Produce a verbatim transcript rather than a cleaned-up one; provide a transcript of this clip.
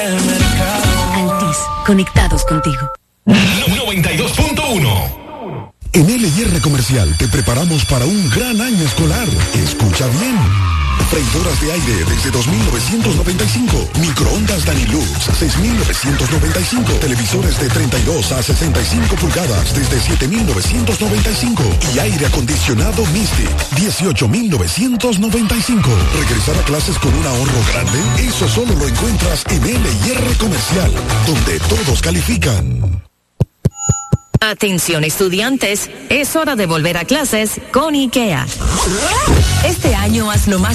Altis, conectados contigo. noventa y dos punto uno. En L y R Comercial te preparamos para un gran año escolar. Escucha bien. Freidoras de aire desde dos mil novecientos noventa y cinco. Microondas Danilux seis mil novecientos noventa y cinco. Televisores de treinta y dos a sesenta y cinco pulgadas desde siete mil novecientos noventa y cinco. Y aire acondicionado Mystic dieciocho mil novecientos noventa y cinco. Regresar a clases con un ahorro grande. Eso solo lo encuentras en L y R Comercial, donde todos califican. Atención estudiantes, es hora de volver a clases con IKEA. Este año hazlo más